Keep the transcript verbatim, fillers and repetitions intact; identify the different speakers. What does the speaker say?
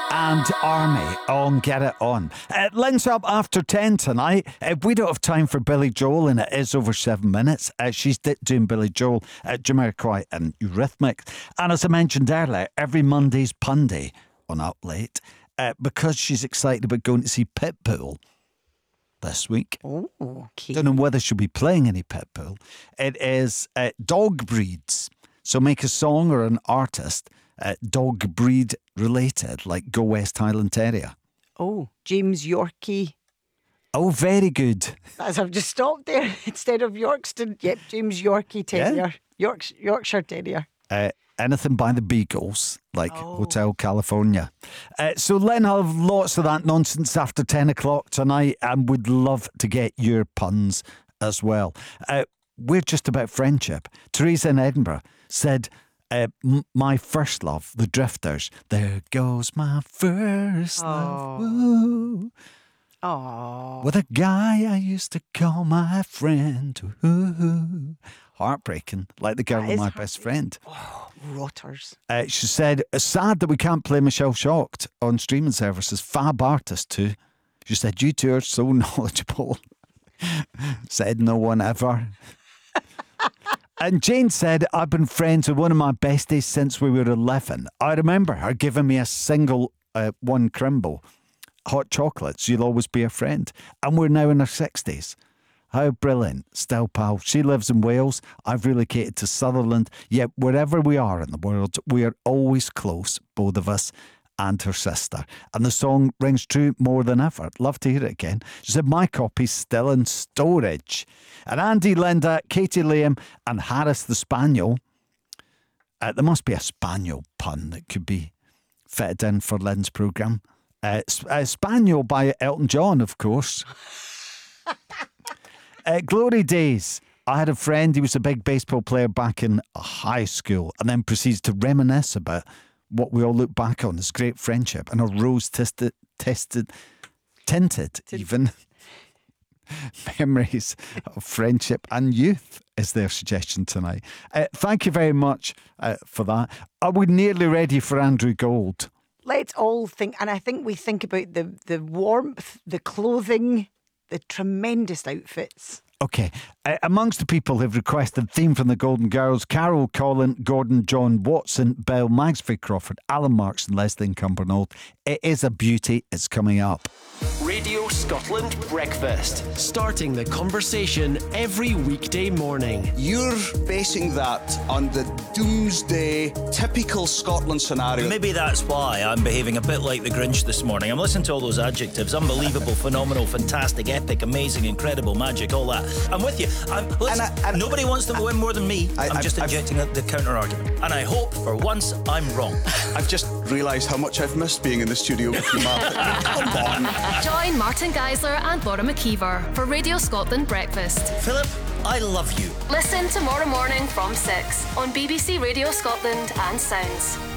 Speaker 1: and Army on Get It On. Uh, Lynn's up after ten tonight. Uh, we don't have time for Billy Joel, and it is over seven minutes. Uh, she's d- doing Billy Joel, uh, Jamiroquai and Eurythmics. And as I mentioned earlier, every Monday's Pun Day on Up Late, uh, because she's excited about going to see Pitbull this week.
Speaker 2: Oh, okay.
Speaker 1: Don't know whether she'll be playing any Pitbull. It is uh, dog breeds. So make a song or an artist uh, dog breed related, like Go West Highland Terrier.
Speaker 2: Oh, James Yorkie.
Speaker 1: Oh, very good.
Speaker 2: As I've just stopped there instead of Yorkston. Yep, James Yorkie Terrier.
Speaker 1: Yeah.
Speaker 2: Yorks, Yorkshire Terrier.
Speaker 1: Uh, anything by the Beagles, like
Speaker 2: Oh.
Speaker 1: Hotel California. Uh, so Lynn, I'll have lots of that nonsense after ten o'clock tonight, and would love to get your puns as well. Uh, we're just about friendship. Teresa in Edinburgh said, uh, m- my first love, the Drifters. There goes my first love. Ooh.
Speaker 2: Oh,
Speaker 1: With a guy I used to call my friend. Ooh. Heartbreaking, like the girl
Speaker 2: That
Speaker 1: with
Speaker 2: is
Speaker 1: my
Speaker 2: heart-
Speaker 1: best friend.
Speaker 2: rotters.
Speaker 1: Uh, she said, it's sad that we can't play Michelle Shocked on streaming services. Fab artist too. She said, you two are so knowledgeable. Said no one ever. And Jane said, I've been friends with one of my besties since we were eleven. I remember her giving me a single uh, one Crimble, hot chocolates. You'll always be a friend. And we're now in our sixties. How brilliant. Still, pal. She lives in Wales. I've relocated to Sutherland. Yet wherever we are in the world, we are always close, both of us, and her sister. And the song rings true more than ever. Love to hear it again. She said, my copy's still in storage. And Andy, Linda, Katie, Liam, and Harris the Spaniel. Uh, there must be a Spaniel pun that could be fitted in for Lynn's programme. Uh, uh, Spaniel by Elton John, of course. uh, Glory days. I had a friend, he was a big baseball player back in high school, and then proceeds to reminisce about what we all look back on as great friendship and a rose tested, tested, tinted even memories of friendship and youth is their suggestion tonight. Uh, thank you very much uh, for that. Are we nearly ready for Andrew Gold?
Speaker 2: Let's all think, and I think we think about the, the warmth, the clothing, the tremendous outfits.
Speaker 1: Okay, uh, amongst the people who've requested theme from the Golden Girls, Carol, Colin, Gordon, John, Watson, Bell, Magsby Crawford, Alan Marks and Leslie Cumbernauld. It is a beauty. It's coming up.
Speaker 3: Radio Scotland Breakfast. Starting the conversation every weekday morning.
Speaker 4: You're basing that on the doomsday, typical Scotland scenario.
Speaker 5: Maybe that's why I'm behaving a bit like the Grinch this morning. I'm listening to all those adjectives. Unbelievable, phenomenal, fantastic, epic, amazing, incredible, magic, all that. I'm with you. I'm, listen,
Speaker 4: And I- and
Speaker 5: nobody wants to win more than me.
Speaker 4: I-
Speaker 5: I'm
Speaker 4: I-
Speaker 5: just
Speaker 4: I've-
Speaker 5: injecting the counter argument. And I hope for once I'm wrong.
Speaker 4: I've just realised how much I've missed being in the studio with you, Martin. Come on.
Speaker 6: Join Martin Geisler and Laura McKeever for Radio Scotland Breakfast.
Speaker 5: Philip, I love you.
Speaker 6: Listen tomorrow morning from six on B B C Radio Scotland and Sounds.